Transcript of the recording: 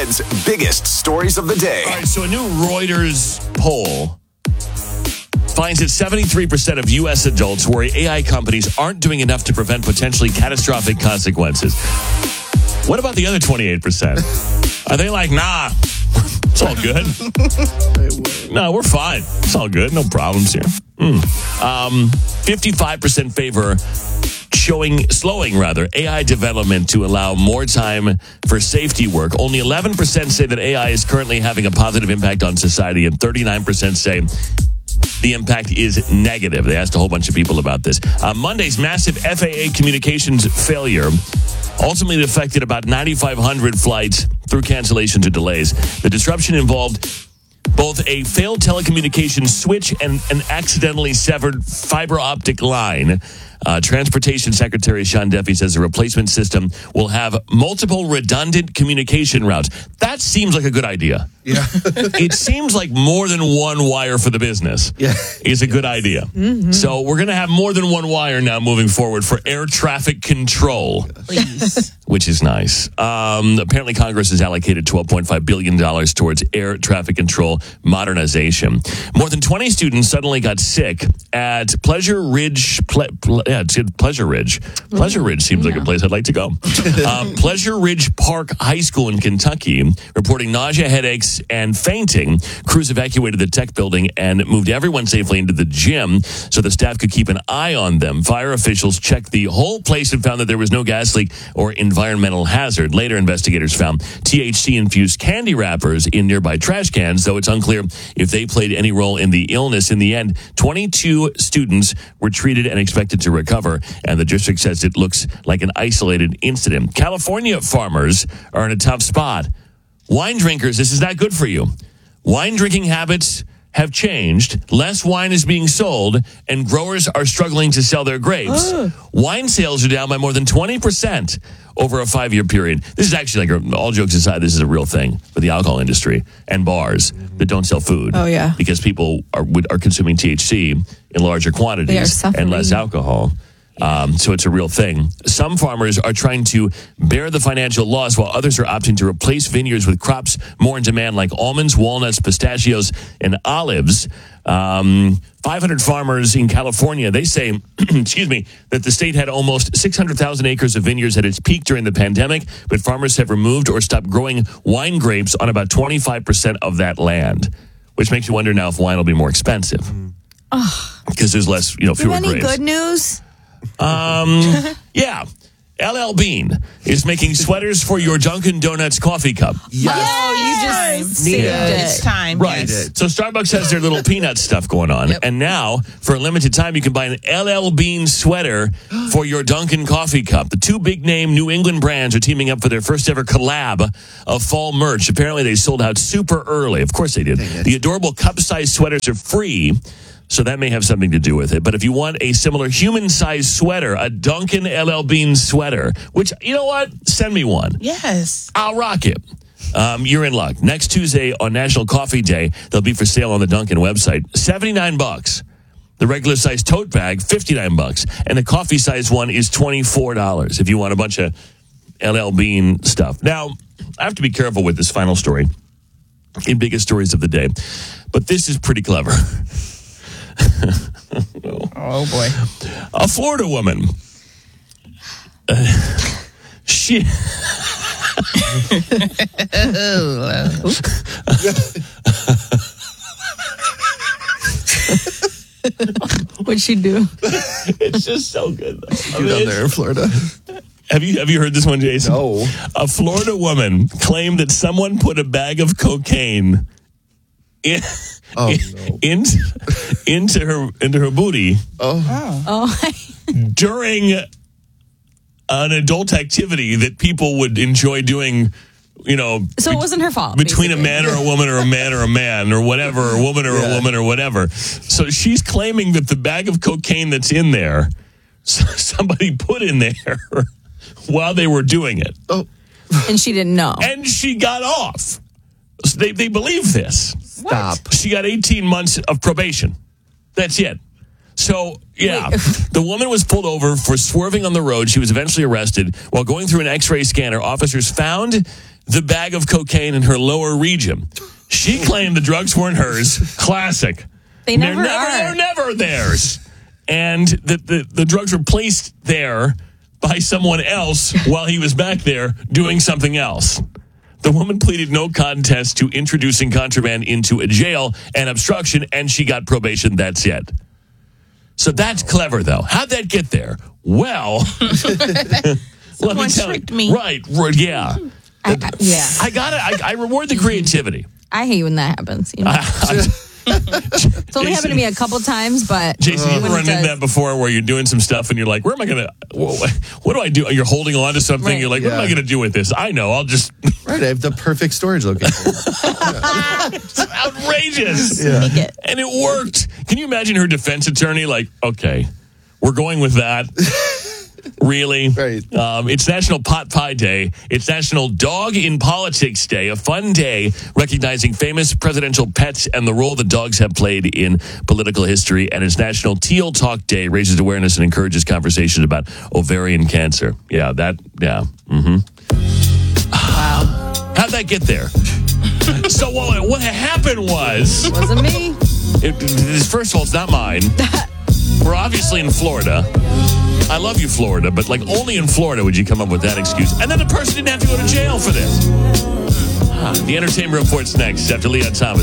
Fred's biggest stories of the day. All right, so a new Reuters poll finds that 73% of U.S. adults worry AI companies aren't doing enough to prevent potentially catastrophic consequences. What about the other 28%? Are they like, nah, it's all good? No, we're fine. It's all good. No problems here. 55% favor slowing AI development to allow more time for safety work. Only 11% say that AI is currently having a positive impact on society, and 39% say the impact is negative. They asked a whole bunch of people about this. Monday's massive FAA communications failure ultimately affected about 9,500 flights through cancellations or delays. The disruption involved both a failed telecommunications switch and an accidentally severed fiber optic line. Transportation Secretary Sean Duffy says the replacement system will have multiple redundant communication routes. That seems like a good idea. Yeah. It seems like more than one wire for the business is a good idea. Mm-hmm. So we're going to have more than one wire now moving forward for air traffic control. Please. Which is nice. Apparently, Congress has allocated $12.5 billion towards air traffic control modernization. More than 20 students suddenly got sick at Pleasure Ridge. Pleasure Ridge. Pleasure Ridge seems like a place I'd like to go. Pleasure Ridge Park High School in Kentucky, reporting nausea, headaches, and fainting. Crews evacuated the tech building and moved everyone safely into the gym so the staff could keep an eye on them. Fire officials checked the whole place and found that there was no gas leak or environmental hazard. Later, investigators found THC-infused candy wrappers in nearby trash cans, though it's unclear if they played any role in the illness. In the end, 22 students were treated and expected to recover, and the district says it looks like an isolated incident. California farmers are in a tough spot. Wine drinkers, this is not good for you. Wine drinking habits have changed. Less wine is being sold, and growers are struggling to sell their grapes. Wine sales are down by more than 20% over a 5-year period. This is actually, like, all jokes aside, this is a real thing for the alcohol industry and bars that don't sell food. Oh, yeah. Because people are consuming THC in larger quantities and less alcohol. So it's a real thing. Some farmers are trying to bear the financial loss, while others are opting to replace vineyards with crops more in demand, like almonds, walnuts, pistachios, and olives. 500 farmers in California, they say, that the state had almost 600,000 acres of vineyards at its peak during the pandemic, but farmers have removed or stopped growing wine grapes on about 25% of that land, which makes you wonder now if wine will be more expensive. Because there's less, fewer grapes. Any good news? Yeah. LL Bean is making sweaters for your Dunkin' Donuts coffee cup. Yes. Oh, you just saved it. It's time. Right. Yes. So Starbucks has their little peanut stuff going on. Yep. And now, for a limited time, you can buy an LL Bean sweater for your Dunkin' coffee cup. The two big-name New England brands are teaming up for their first-ever collab of fall merch. Apparently, they sold out super early. Of course they did. The adorable cup-sized sweaters are free, so that may have something to do with it. But if you want a similar human-sized sweater, a Dunkin' LL Bean sweater, which, you know what? Send me one. Yes. I'll rock it. You're in luck. Next Tuesday on National Coffee Day, they'll be for sale on the Dunkin' website. $79. The regular size tote bag, $59. And the coffee size one is $24 if you want a bunch of LL Bean stuff. Now, I have to be careful with this final story in Biggest Stories of the Day. But this is pretty clever. Oh, boy. A Florida woman. She... What'd she do? It's just so good. Down there in Florida. Have you heard this one, Jason? No. A Florida woman claimed that someone put a bag of cocaine into her booty during an adult activity that people would enjoy doing, So it wasn't her fault. Between basically. a man or a woman or a man or a man or whatever, or a woman or a woman or whatever. So she's claiming that the bag of cocaine that's in there, somebody put in there while they were doing it. Oh. And she didn't know. And she got off. So they believe this. Stop. She got 18 months of probation. That's it. So, yeah, the woman was pulled over for swerving on the road. She was eventually arrested. While going through an X-ray scanner, officers found the bag of cocaine in her lower region. She claimed the drugs weren't hers. Classic. They never are. They're never theirs. And the drugs were placed there by someone else while he was back there doing something else. The woman pleaded no contest to introducing contraband into a jail and obstruction, and she got probation. That's it. So that's clever, though. How'd that get there? Well, let me tell tricked you. me. Right, yeah. I reward the creativity. I hate when that happens. You know? It's only happened to me a couple times, but Jason, you ever run into that before where you're doing some stuff and you're like, where am I going to, what do I do? You're holding on to something. Right. You're like, what am I going to do with this? I know. I'll just. Right. I have the perfect storage location. It's outrageous. Sneak it. And it worked. Can you imagine her defense attorney? Like, okay, we're going with that. Really? Right. It's National Pot Pie Day. It's National Dog in Politics Day, a fun day recognizing famous presidential pets and the role that dogs have played in political history. And it's National Teal Talk Day, raises awareness and encourages conversations about ovarian cancer. Yeah. Mm-hmm. Wow. How'd that get there? So what happened was... Wasn't me. First of all, it's not mine. We're obviously in Florida. I love you, Florida, but like only in Florida would you come up with that excuse. And then the person didn't have to go to jail for this. The Entertainment Report's next after Leon Thomas.